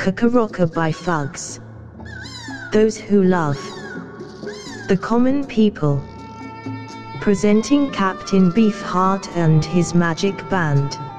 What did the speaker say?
Kakarocka by Fugs. Those who love the common people. Presenting Captain Beefheart and his magic band.